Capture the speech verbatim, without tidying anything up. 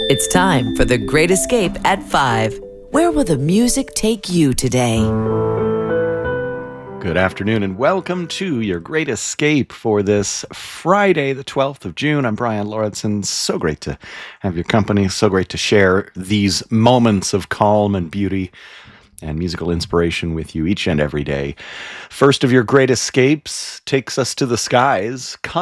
It's time for The Great Escape at five. Where will the music take you today? Good afternoon and welcome to your Great Escape for this Friday, the twelfth of June. I'm Brian Lauritsen. So great to have your company. So great to share these moments of calm and beauty and musical inspiration with you each and every day. First of your Great Escapes takes us to the skies.